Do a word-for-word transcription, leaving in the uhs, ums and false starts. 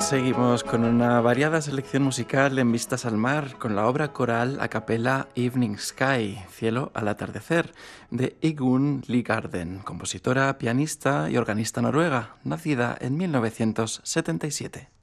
Seguimos con una variada selección musical en Vistas al Mar, con la obra coral a capella Evening Sky, Cielo al atardecer, de Igunn Ligarden, compositora, pianista y organista noruega, nacida en mil novecientos setenta y siete.